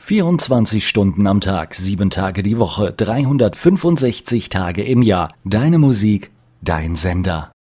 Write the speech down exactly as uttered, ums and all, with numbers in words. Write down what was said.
vierundzwanzig Stunden am Tag, sieben Tage die Woche, dreihundertfünfundsechzig Tage im Jahr. Deine Musik, dein Sender.